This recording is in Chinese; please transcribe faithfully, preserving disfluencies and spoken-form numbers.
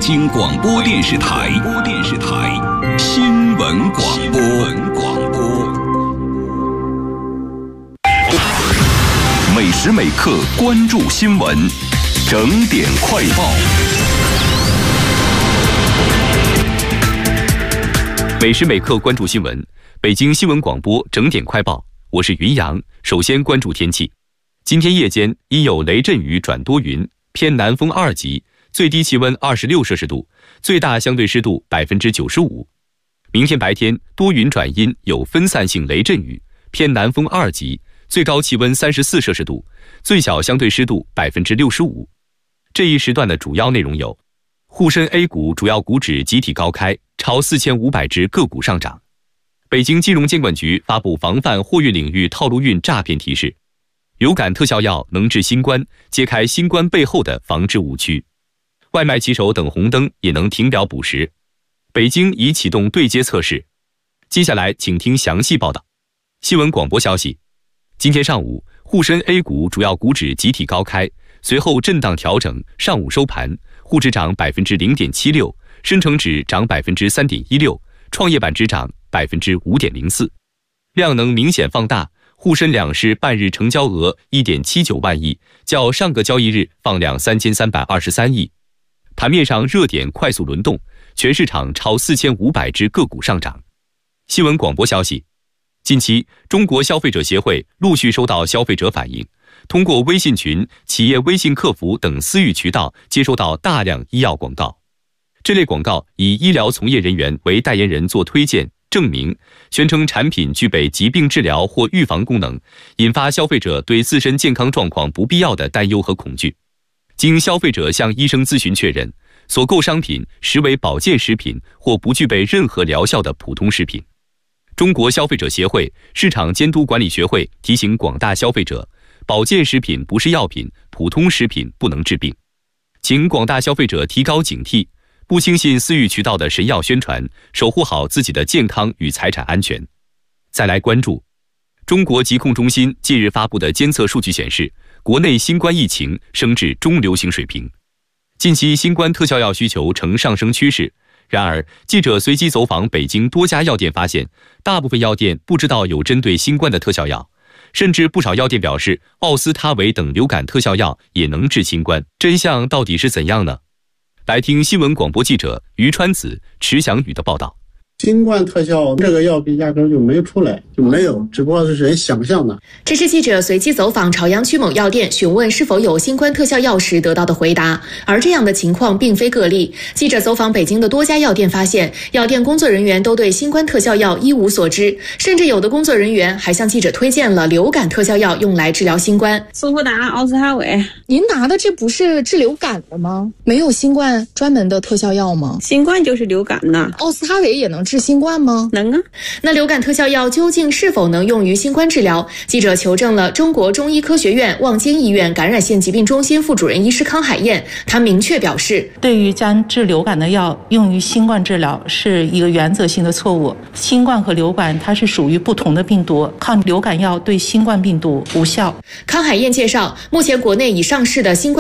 京广播电视台播电视台新闻广播广播，每时每刻关注新闻，整点快报。每时每刻关注新闻，北京新闻广播整点快报，我是云阳。首先关注天气，今天夜间已有雷阵雨转多云，偏南风二级，最低气温二十六摄氏度，最大相对湿度百分之九十五。明天白天多云转阴，有分散性雷阵雨，偏南风二级，最高气温三十四摄氏度，最小相对湿度百分之六十五。这一时段的主要内容有：沪深 A 股主要股指集体高开，超四千五百只个股上涨。北京金融监管局发布防范货运领域套路运诈骗提示。流感特效药能治新冠，揭开新冠背后的防治误区。外卖骑手等红灯也能停表补时。北京已启动对接测试。接下来请听详细报道。新闻广播消息，今天上午沪深 A 股主要股指集体高开，随后震荡调整，上午收盘沪指涨 百分之零点七六， 深成指涨 百分之三点一六， 创业板指涨 百分之五点零四， 量能明显放大。沪深两市半日成交额 一点七九万亿，较上个交易日放量三千三百二十三亿。盘面上热点快速轮动，全市场超四千五百只个股上涨。新闻广播消息，近期中国消费者协会陆续收到消费者反映，通过微信群、企业微信客服等私域渠道接收到大量医药广告。这类广告以医疗从业人员为代言人做推荐证明，宣称产品具备疾病治疗或预防功能，引发消费者对自身健康状况不必要的担忧和恐惧。经消费者向医生咨询确认，所购商品实为保健食品或不具备任何疗效的普通食品。中国消费者协会市场监督管理学会提醒广大消费者，保健食品不是药品，普通食品不能治病，请广大消费者提高警惕，不轻信私域渠道的神药宣传，守护好自己的健康与财产安全。再来关注，中国疾控中心近日发布的监测数据显示，国内新冠疫情升至中流行水平。近期新冠特效药需求呈上升趋势，然而记者随机走访北京多家药店发现，大部分药店不知道有针对新冠的特效药，甚至不少药店表示奥司他韦等流感特效药也能治新冠，真相到底是怎样呢？来听新闻广播记者于川子、池翔宇的报道。 新冠特效这个药品压根就没出来，就没有，只不过是人想象的。 这是记者随机走访朝阳区某药店询问是否有新冠特效药时得到的回答，而这样的情况并非个例。记者走访北京的多家药店发现，药店工作人员都对新冠特效药一无所知，甚至有的工作人员还向记者推荐了流感特效药用来治疗新冠。 速福达、奥司他韦。 您拿的这不是治流感的吗？没有新冠专门的特效药吗？ 新冠就是流感的。 奥司他韦也能治新冠吗？ 能啊。 那流感特效药究竟是否能用于新冠治疗？记者求证了中国中医科学院望京医院感染性疾病中心副主任医师康海燕，他明确表示， 对于将治流感的药用于新冠治疗是一个原则性的错误。新冠和流感它是属于不同的病毒，抗流感药对新冠病毒无效。 康海燕介绍，目前国内已上市的新冠